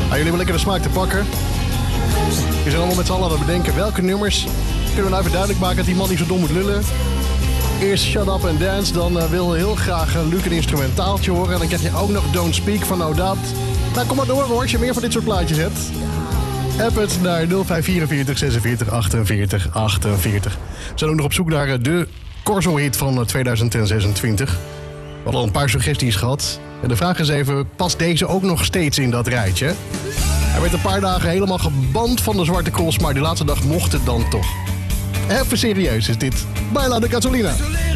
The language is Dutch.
Jullie hebben lekker de smaak te pakken. We zijn allemaal met z'n allen aan het bedenken welke nummers kunnen we nou even duidelijk maken dat die man niet zo dom moet lullen. Eerst Shut Up and Dance, dan wil heel graag Luc een instrumentaaltje horen. En dan krijg je ook nog Don't Speak van Nou Dat. Nou, kom maar door hoor, als je meer van dit soort plaatjes hebt. App het naar 0544 46 48 48. We zijn ook nog op zoek naar de Corso-hit van 2026. We hadden al een paar suggesties gehad. En de vraag is even, past deze ook nog steeds in dat rijtje? Hij werd een paar dagen helemaal geband van de Zwarte Cross, maar die laatste dag mocht het dan toch. Even serieus is dit. Baila de Gasolina.